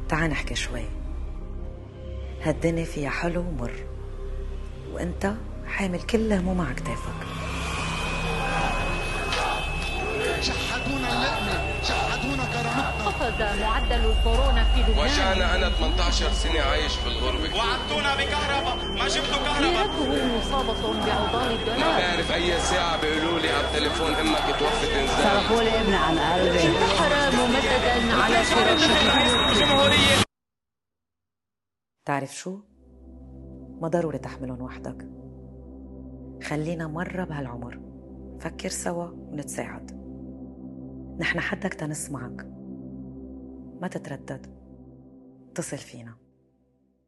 تعال نحكي شوي. هالدنيا فيها حلو ومر، وانت حامل كل هموم على كتافك. شحدونا اللقمة، شحدونا كرامتنا. قفز معدل الكورونا في لبنان، وجعنا أنا 18 سنة عايش في الغربة. وعدتونا بكهرباء، ما جبتوا كهرباء. ليرته مصابة بعضال الدولار. ما بعرف أي ساعة بيقولوا لي على التليفون أمك توفت إنزال. صرفوا لي ابني عن قلبي. انتحر ممددا على فراشه. تعرف شو؟ ما ضروري تحملهم وحدك. خلينا مرة بهالعمر فكر سوا ونتساعد. نحن حدك تنسمعك، ما تتردد، اتصل فينا.